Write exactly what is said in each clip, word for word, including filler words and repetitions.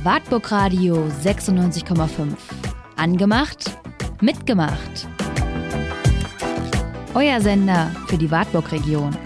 Wartburg Radio sechsundneunzig Komma fünf. Angemacht, mitgemacht. Euer Sender für die Wartburg-Region.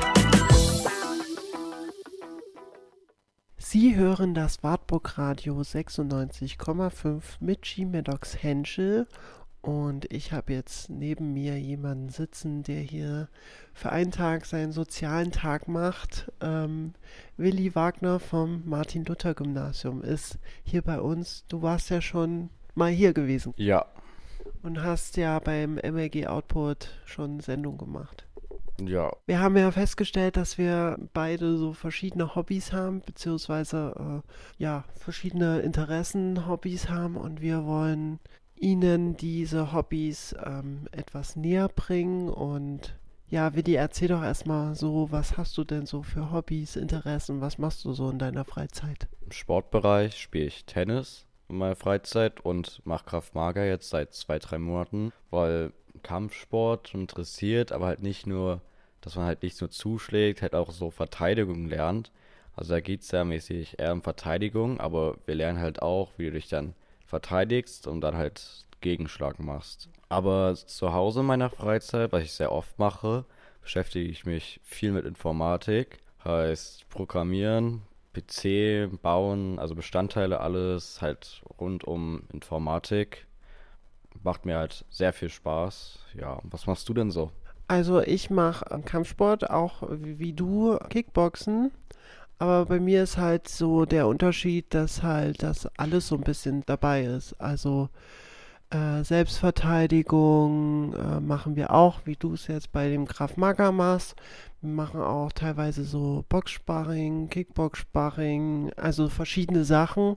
Sie hören das Wartburg Radio sechsundneunzig Komma fünf mit G. Maddox Henschel und ich habe jetzt neben mir jemanden sitzen, der hier für einen Tag seinen sozialen Tag macht. Ähm, Willi Wagner vom Martin-Luther-Gymnasium ist hier bei uns. Du warst ja schon mal hier gewesen. Ja. Und hast ja beim M L G Output schon Sendung gemacht. Ja. Wir haben ja festgestellt, dass wir beide so verschiedene Hobbys haben, beziehungsweise äh, ja, verschiedene Interessen, Hobbys haben und wir wollen Ihnen diese Hobbys ähm, etwas näher bringen. Und ja, Willi, erzähl doch erstmal so, was hast du denn so für Hobbys, Interessen, was machst du so in deiner Freizeit? Im Sportbereich spiele ich Tennis in meiner Freizeit und mache Krav Maga jetzt seit zwei, drei Monaten, weil Kampfsport interessiert, aber halt nicht nur, dass man halt nicht nur zuschlägt, halt auch so Verteidigung lernt. Also da geht es ja mäßig eher um Verteidigung, aber wir lernen halt auch, wie du dich dann verteidigst und dann halt Gegenschlag machst. Aber zu Hause in meiner Freizeit, was ich sehr oft mache, beschäftige ich mich viel mit Informatik, heißt Programmieren, P C bauen, also Bestandteile, alles halt rund um Informatik. Macht mir halt sehr viel Spaß. Ja, was machst du denn so? Also ich mache Kampfsport, auch wie, wie du, Kickboxen. Aber bei mir ist halt so der Unterschied, dass halt das alles so ein bisschen dabei ist. Also äh, Selbstverteidigung äh, machen wir auch, wie du es jetzt bei dem Krav Maga machst. Wir machen auch teilweise so Boxsparring, Kickbox-Sparring, also verschiedene Sachen.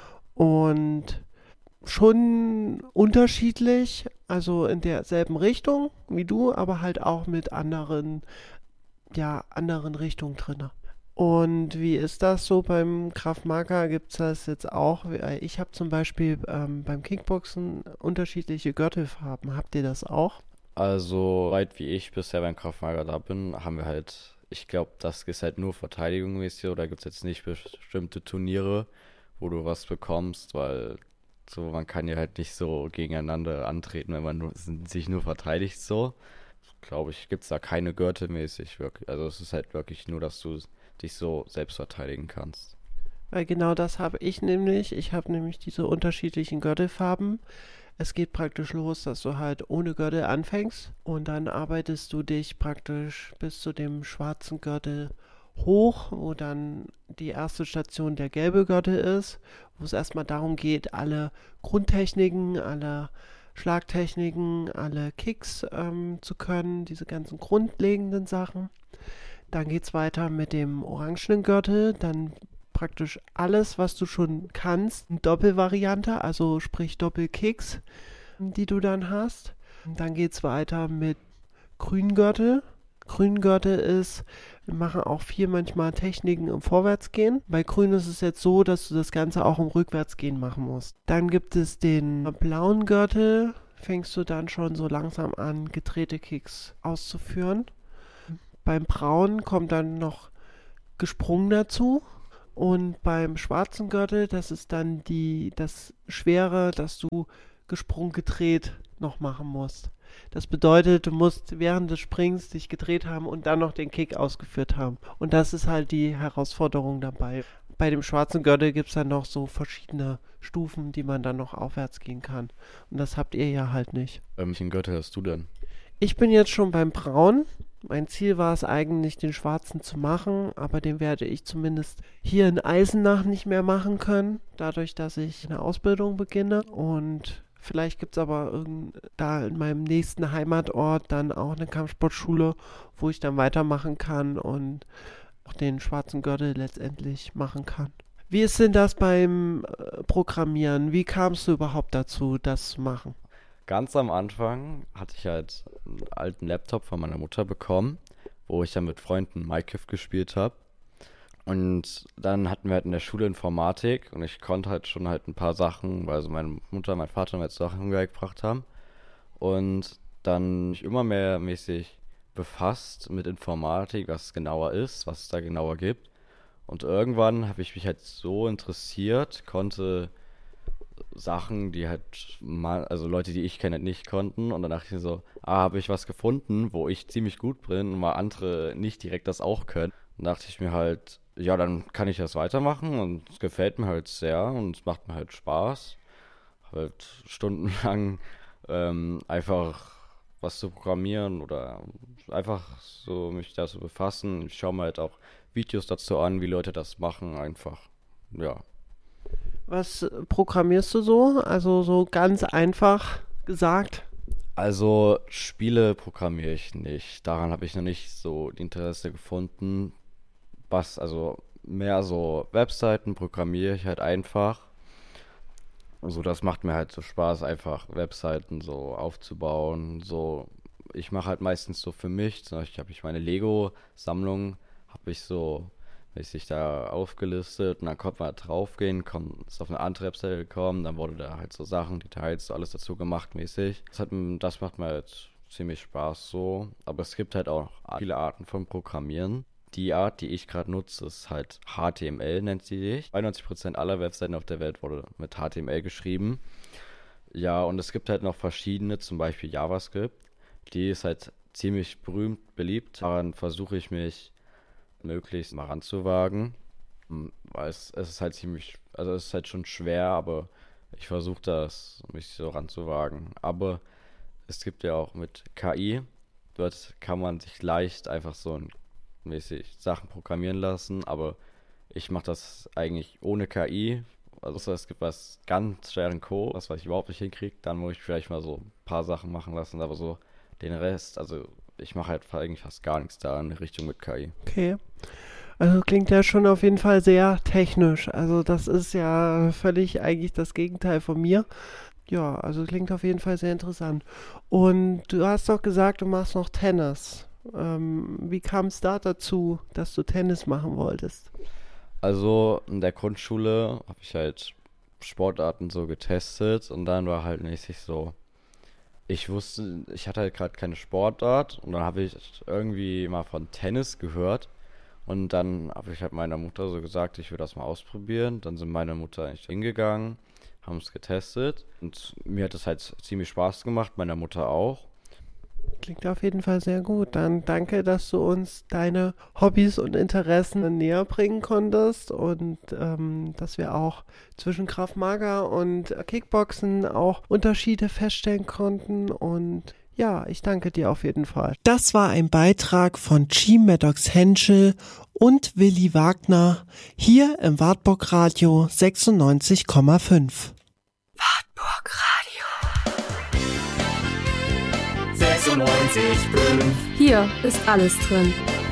Und schon unterschiedlich, also in derselben Richtung wie du, aber halt auch mit anderen, ja, anderen Richtungen drin. Und wie ist das so beim Krav Maga? Gibt es das jetzt auch? Ich habe zum Beispiel ähm, beim Kickboxen unterschiedliche Gürtelfarben. Habt ihr das auch? Also, weit wie ich bisher beim Krav Maga da bin, haben wir halt, ich glaube, das ist halt nur Verteidigung mäßig, oder gibt es jetzt nicht bestimmte Turniere, wo du was bekommst, weil so, man kann ja halt nicht so gegeneinander antreten, wenn man nur, sich nur verteidigt so. Glaube ich, gibt es da keine Gürtel mäßig wirklich. Also es ist halt wirklich nur, dass du dich so selbst verteidigen kannst. Weil genau das habe ich nämlich. Ich habe nämlich diese unterschiedlichen Gürtelfarben. Es geht praktisch los, dass du halt ohne Gürtel anfängst und dann arbeitest du dich praktisch bis zu dem schwarzen Gürtel hoch, wo dann die erste Station der gelbe Gürtel ist, wo es erstmal darum geht, alle Grundtechniken, alle Schlagtechniken, alle Kicks ähm, zu können, diese ganzen grundlegenden Sachen. Dann geht es weiter mit dem orangenen Gürtel, dann praktisch alles, was du schon kannst, eine Doppelvariante, also sprich Doppelkicks, die du dann hast. Dann geht es weiter mit grünen Gürtel. Grünen Gürtel ist, wir machen auch viel manchmal Techniken im Vorwärtsgehen. Bei Grün ist es jetzt so, dass du das Ganze auch im Rückwärtsgehen machen musst. Dann gibt es den blauen Gürtel, fängst du dann schon so langsam an, gedrehte Kicks auszuführen. Beim Braunen kommt dann noch gesprungen dazu. Und beim schwarzen Gürtel, das ist dann die, das Schwere, dass du gesprungen gedreht noch machen musst. Das bedeutet, du musst während des Springs dich gedreht haben und dann noch den Kick ausgeführt haben. Und das ist halt die Herausforderung dabei. Bei dem schwarzen Gürtel gibt es dann noch so verschiedene Stufen, die man dann noch aufwärts gehen kann. Und das habt ihr ja halt nicht. Ähm, welchen Gürtel hast du denn? Ich bin jetzt schon beim Braun. Mein Ziel war es eigentlich, den schwarzen zu machen, aber den werde ich zumindest hier in Eisenach nicht mehr machen können, dadurch, dass ich eine Ausbildung beginne. Und vielleicht gibt es aber irgend, da in meinem nächsten Heimatort dann auch eine Kampfsportschule, wo ich dann weitermachen kann und auch den schwarzen Gürtel letztendlich machen kann. Wie ist denn das beim äh, Programmieren? Wie kamst du überhaupt dazu, das zu machen? Ganz am Anfang hatte ich halt einen alten Laptop von meiner Mutter bekommen, wo ich dann mit Freunden Minecraft gespielt habe. Und dann hatten wir halt in der Schule Informatik und ich konnte halt schon halt ein paar Sachen, weil also meine Mutter, mein Vater mir jetzt Sachen gebracht haben. Und dann mich immer mehr mäßig befasst mit Informatik, was es genauer ist, was es da genauer gibt. Und irgendwann habe ich mich halt so interessiert, konnte Sachen, die halt mal, also Leute, die ich kenne, nicht konnten. Und dann dachte ich mir so, ah, habe ich was gefunden, wo ich ziemlich gut bin und mal andere nicht direkt das auch können. Dann dachte ich mir halt, ja, dann kann ich das weitermachen und es gefällt mir halt sehr und es macht mir halt Spaß. Halt stundenlang ähm, einfach was zu programmieren oder einfach so mich da zu befassen. Ich schaue mir halt auch Videos dazu an, wie Leute das machen, einfach, ja. Was programmierst du so? Also so ganz einfach gesagt. Also Spiele programmiere ich nicht. Daran habe ich noch nicht so die Interesse gefunden. Was, also mehr so Webseiten programmiere ich halt einfach. Also das macht mir halt so Spaß, einfach Webseiten so aufzubauen. So, ich mache halt meistens so für mich. Zum Beispiel habe ich meine Lego-Sammlung, habe ich so mäßig da aufgelistet und dann konnte man da draufgehen, kommt, ist auf eine andere Webseite gekommen, dann wurde da halt so Sachen, Details, so alles dazu gemacht mäßig. Das, hat, das macht mir halt ziemlich Spaß so, aber es gibt halt auch viele Arten von Programmieren. Die Art, die ich gerade nutze, ist halt H T M L, nennt sie sich. zweiundneunzig Prozent aller Webseiten auf der Welt wurde mit H T M L geschrieben. Ja, und es gibt halt noch verschiedene, zum Beispiel JavaScript. Die ist halt ziemlich berühmt, beliebt. Daran versuche ich mich möglichst mal ranzuwagen. Weil es, es ist halt ziemlich, also es ist halt schon schwer, aber ich versuche das, mich so ranzuwagen. Aber es gibt ja auch mit K I, dort kann man sich leicht einfach so ein mäßig Sachen programmieren lassen, aber ich mache das eigentlich ohne K I. Also es gibt was ganz schweren Code, was ich überhaupt nicht hinkriege, dann muss ich vielleicht mal so ein paar Sachen machen lassen, aber so den Rest, also ich mache halt eigentlich fast gar nichts da in Richtung mit K I. Okay. Also klingt ja schon auf jeden Fall sehr technisch. Also das ist ja völlig eigentlich das Gegenteil von mir. Ja, also klingt auf jeden Fall sehr interessant. Und du hast doch gesagt, du machst noch Tennis. Ähm, wie kam es da dazu, dass du Tennis machen wolltest? Also in der Grundschule habe ich halt Sportarten so getestet und dann war halt mäßig so, ich wusste, ich hatte halt gerade keine Sportart und dann habe ich irgendwie mal von Tennis gehört und dann habe ich halt meiner Mutter so gesagt, ich will das mal ausprobieren. Dann sind meine Mutter eigentlich hingegangen, haben es getestet und mir hat es halt ziemlich Spaß gemacht, meiner Mutter auch. Klingt auf jeden Fall sehr gut. Dann danke, dass du uns deine Hobbys und Interessen näher bringen konntest und ähm, dass wir auch zwischen Krav Maga und Kickboxen auch Unterschiede feststellen konnten. Und ja, ich danke dir auf jeden Fall. Das war ein Beitrag von G. Maddox Henschel und Willi Wagner hier im Wartburg Radio sechsundneunzig Komma fünf. Wartburg Radio sechsundneunzig Komma fünf. Hier ist alles drin.